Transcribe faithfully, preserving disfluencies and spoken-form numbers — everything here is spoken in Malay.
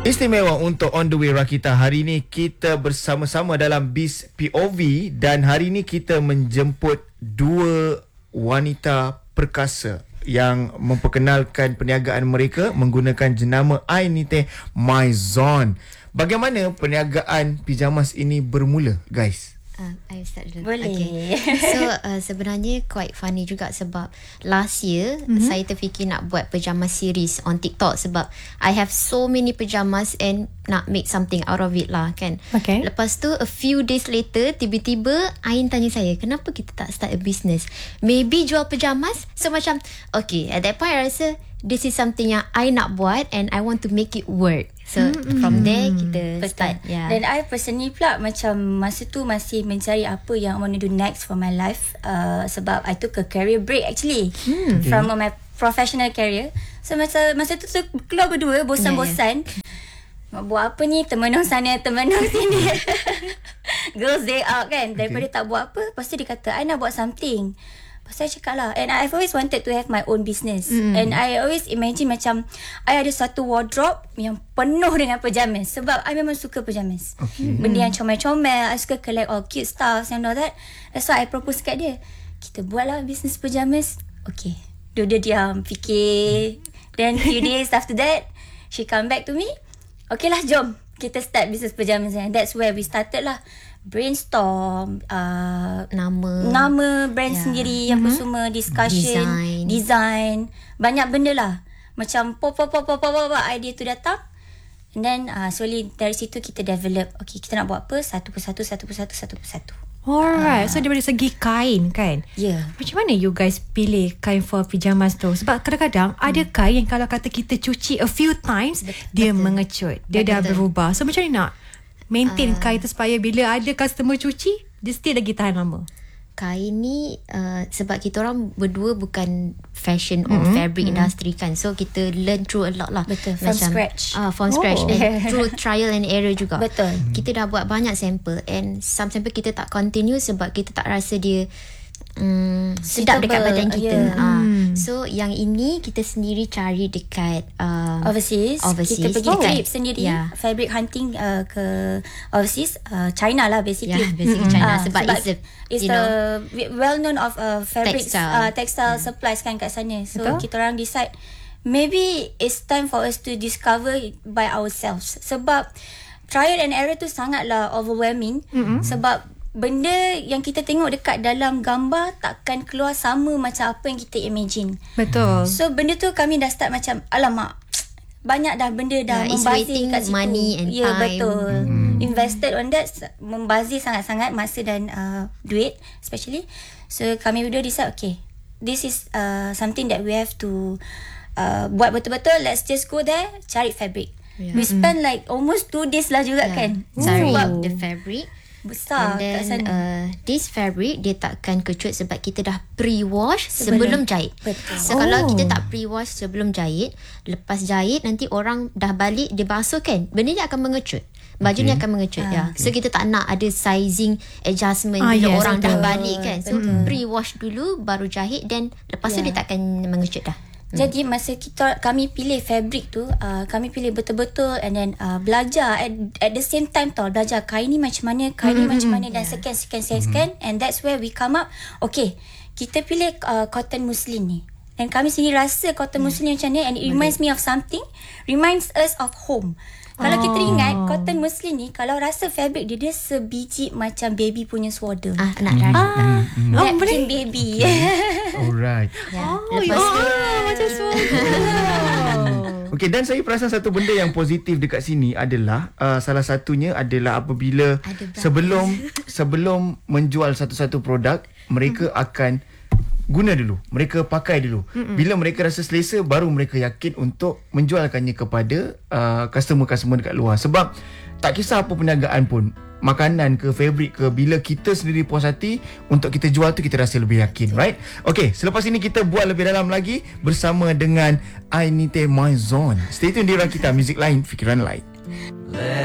Istimewa untuk On The Way Rakita. Hari ini kita bersama-sama dalam Biz P O V dan hari ini kita menjemput dua wanita perkasa yang memperkenalkan perniagaan mereka menggunakan jenama I Nite Maison. Bagaimana perniagaan pijamas ini bermula, guys? Uh, I start dulu. Boleh. Okay. So uh, sebenarnya quite funny juga sebab last year mm-hmm. saya terfikir nak buat pajama series on TikTok sebab I have so many pajamas and nak make something out of it lah kan. Okay. Lepas tu a few days later tiba-tiba Ain tanya saya, kenapa kita tak start a business? Maybe jual pajamas? So macam okay, at that point I rasa this is something yang I nak buat and I want to make it work. So mm-hmm. from there kita Betul. start. Yeah. Dan I personally pula macam masa tu masih mencari apa yang I want to do next for my life, uh, sebab I took a career break actually hmm. from uh, my professional career. So masa masa tu tu keluar berdua bosan-bosan. Yeah, yeah. Buat apa ni, termenung sana termenung sini. Girls day out kan. Daripada okay. tak buat apa, lepas tu dia kata I nak buat something. Lepas saya cakap lah, and I've always wanted to have my own business. Mm. And I always imagine macam I ada satu wardrobe yang penuh dengan pajamas. Sebab I memang suka pajamas. Okay. Benda yang comel-comel. I suka collect all cute stuff and all that. That's why I propose kat dia, kita buatlah business pajamas. Okay, dia dia diam fikir. Then few days after that, she come back to me. Okay lah, jom kita start business pajamas. And that's where we started lah. Brainstorm uh, nama nama brand yeah. sendiri yang mm-hmm. semua discussion, design. design banyak benda lah. Macam pop pop pop pop pop, pop idea tu datang, and then uh, slowly dari situ kita develop. Okay, kita nak buat apa, satu persatu satu persatu satu persatu. Alright, uh. so daripada segi kain kan, yeah. macam mana you guys pilih kain for pyjamas tu? Sebab kadang-kadang hmm. ada kain yang kalau kata kita cuci a few times, betul, dia betul. mengecut, dia betul. dah berubah. So macam mana nak maintain uh, kain tu supaya bila ada customer cuci, dia still lagi tahan lama? Kain ni uh, sebab kita orang berdua bukan fashion or mm-hmm. fabric mm-hmm. industry kan. So kita learn through a lot lah. Betul. From Macam, scratch. uh, From oh. scratch. And through trial and error juga. Betul. Kita dah buat banyak sampel. And some sampel kita tak continue sebab kita tak rasa dia Um, sedap dekat badan kita. Yeah. Uh, hmm. So yang ini kita sendiri cari dekat uh, overseas. overseas. Kita pergi oh. trip sendiri, yeah. fabric hunting uh, ke overseas, uh, China lah basically. Yeah, basically China. Uh, sebab, sebab it's, a, it's you the know, well known of uh, fabric textile, uh, textile yeah. supplies kan kat sana. So betul? Kita orang decide maybe it's time for us to discover by ourselves. Sebab trial and error tu sangatlah overwhelming. Mm-hmm. Sebab benda yang kita tengok dekat dalam gambar takkan keluar sama macam apa yang kita imagine. Betul. So benda tu kami dah start macam, alamak, banyak dah benda dah yeah, membazir kat situ. Money and yeah, time. Betul. Hmm. Invested on that, membazir sangat-sangat masa dan uh, duit especially. So kami berdua decide, okay, this is uh, something that we have to uh, buat betul-betul. Let's just go there, cari fabric. Yeah. We spend like almost two days lah juga yeah. kan. Cari Sebab the fabric. Besar. And then kat sana. uh, this fabric dia takkan kecut sebab kita dah pre-wash sebelum, sebelum jahit. Betul. So oh. kalau kita tak pre-wash sebelum jahit, lepas jahit nanti orang dah balik dia basuh kan, benda ni akan mengecut. Baju okay. ni akan mengecut ah, ya. Okay. So kita tak nak ada sizing adjustment ah, bila yes, orang betul. dah balik kan. So betul. pre-wash dulu baru jahit, then lepas yeah. tu dia takkan mengecut dah. Jadi masa kita kami pilih fabric tu, uh, kami pilih betul-betul and then uh, belajar at, at the same time tau, belajar kain ni macam mana, kain ni mm-hmm. macam mana dan yeah. sekian sekian sekian mm-hmm. and that's where we come up. Okay, kita pilih uh, cotton muslin ni. Dan kami sendiri rasa cotton yeah. muslin macam ni, and it reminds me of something, reminds us of home. Kalau oh. kita ingat cotton muslin ni, kalau rasa fabric dia, dia sebiji macam baby punya swaddle. Ah, nak rasa. Ah, napkin baby. Alright. Yeah. Oh, Lepas oh, tu macam Okey, dan saya perasan satu benda yang positif dekat sini adalah uh, salah satunya adalah apabila sebelum sebelum menjual satu-satu produk, mereka akan guna dulu, mereka pakai dulu. Mm-mm. Bila mereka rasa selesa, baru mereka yakin untuk menjualkannya kepada uh, customer-customer dekat luar. Sebab tak kisah apa perniagaan pun, makanan ke, fabric ke, bila kita sendiri puas hati untuk kita jual tu, kita rasa lebih yakin, right? Okay, selepas ini kita buat lebih dalam lagi bersama dengan I Nite Maison. Stay tune di Rakita, Music Lain, Fikiran Lain.